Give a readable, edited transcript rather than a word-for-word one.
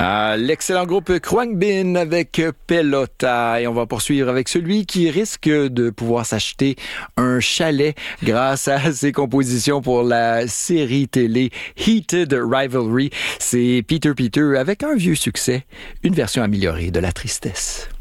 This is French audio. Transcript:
L'excellent groupe Khruangbin avec Pelota. Et on va poursuivre avec celui qui risque de pouvoir s'acheter un chalet grâce à ses compositions pour la série télé Heated Rivalry. C'est Peter avec un vieux succès, une version améliorée de La Tristesse.